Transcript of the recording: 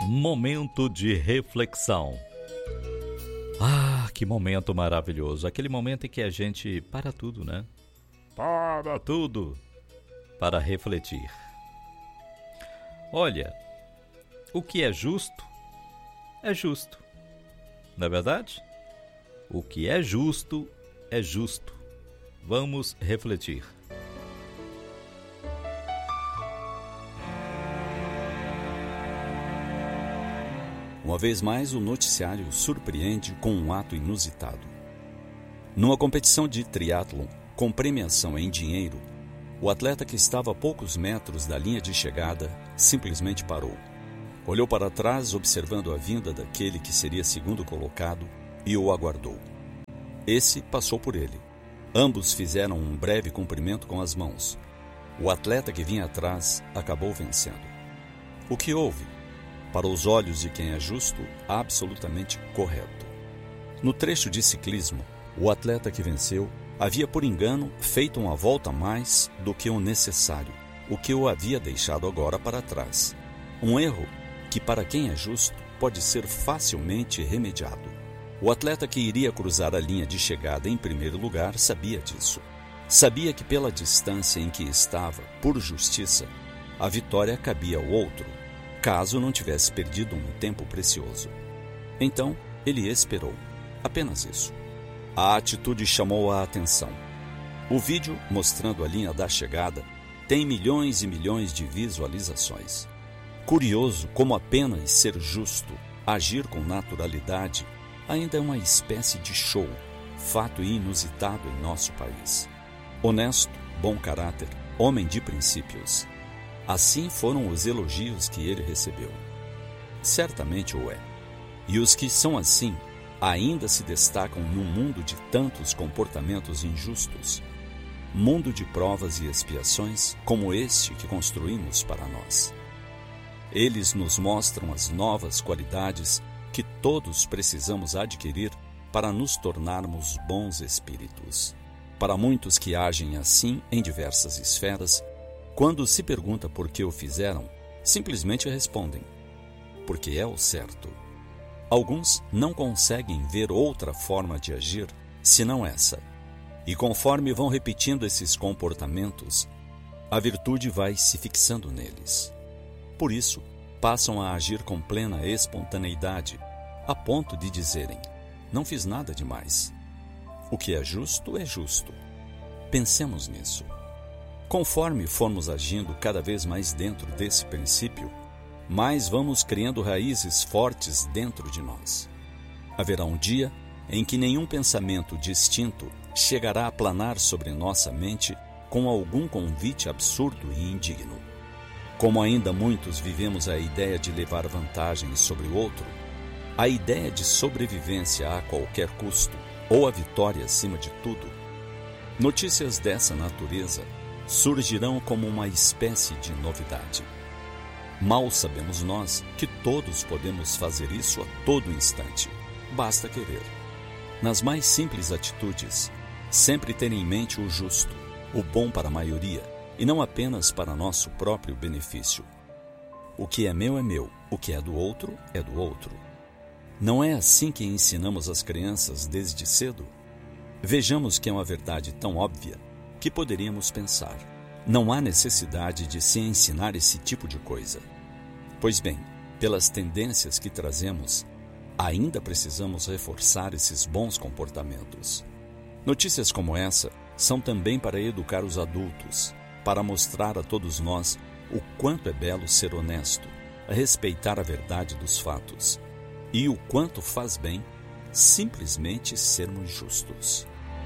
Momento de reflexão. Ah, que momento maravilhoso. Aquele momento em que a gente para tudo, né? Para tudo para refletir. Olha, o que é justo, é justo. Não é verdade? O que é justo, é justo. Vamos refletir. Uma vez mais, o noticiário surpreende com um ato inusitado. Numa competição de triatlon com premiação em dinheiro, o atleta que estava a poucos metros da linha de chegada simplesmente parou. Olhou para trás, observando a vinda daquele que seria segundo colocado, e o aguardou. Esse passou por ele. Ambos fizeram um breve cumprimento com as mãos. O atleta que vinha atrás acabou vencendo. O que houve? Para os olhos de quem é justo, absolutamente correto. No trecho de ciclismo, o atleta que venceu havia, por engano, feito uma volta a mais do que o necessário, o que o havia deixado agora para trás. Um erro que, para quem é justo, pode ser facilmente remediado. O atleta que iria cruzar a linha de chegada em primeiro lugar sabia disso. Sabia que, pela distância em que estava, por justiça, a vitória cabia ao outro, caso não tivesse perdido um tempo precioso. Então, ele esperou. Apenas isso. A atitude chamou a atenção. O vídeo, mostrando a linha da chegada, tem milhões e milhões de visualizações. Curioso como apenas ser justo, agir com naturalidade, ainda é uma espécie de show, fato inusitado em nosso país. Honesto, bom caráter, homem de princípios. Assim foram os elogios que ele recebeu. Certamente o é. E os que são assim ainda se destacam num mundo de tantos comportamentos injustos. Mundo de provas e expiações como este que construímos para nós. Eles nos mostram as novas qualidades que todos precisamos adquirir para nos tornarmos bons espíritos. Para muitos que agem assim em diversas esferas, quando se pergunta por que o fizeram, simplesmente respondem: porque é o certo. Alguns não conseguem ver outra forma de agir senão essa. E conforme vão repetindo esses comportamentos, a virtude vai se fixando neles. Por isso, passam a agir com plena espontaneidade, a ponto de dizerem: não fiz nada demais. O que é justo, é justo. Pensemos nisso. Conforme formos agindo cada vez mais dentro desse princípio, mais vamos criando raízes fortes dentro de nós. Haverá um dia em que nenhum pensamento distinto chegará a planar sobre nossa mente com algum convite absurdo e indigno. Como ainda muitos vivemos a ideia de levar vantagem sobre o outro, a ideia de sobrevivência a qualquer custo, ou a vitória acima de tudo, notícias dessa natureza surgirão como uma espécie de novidade. Mal sabemos nós que todos podemos fazer isso a todo instante. Basta querer. Nas mais simples atitudes, sempre ter em mente o justo, o bom para a maioria, e não apenas para nosso próprio benefício. O que é meu, o que é do outro é do outro. Não é assim que ensinamos as crianças desde cedo? Vejamos que é uma verdade tão óbvia que poderíamos pensar: não há necessidade de se ensinar esse tipo de coisa. Pois bem, pelas tendências que trazemos, ainda precisamos reforçar esses bons comportamentos. Notícias como essa são também para educar os adultos, para mostrar a todos nós o quanto é belo ser honesto, respeitar a verdade dos fatos, e o quanto faz bem simplesmente sermos justos.